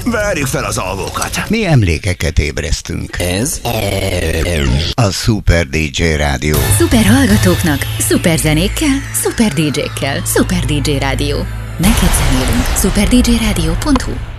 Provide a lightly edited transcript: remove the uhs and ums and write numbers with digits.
Verjük fel az alvókat. Mi emlékeket ébresztünk. Ez a Super DJ Rádió. Szuper hallgatóknak, szuper zenékkel, szuper DJ-kkel. Szuper DJ Rádió. Neked zenélünk. superdjradio.hu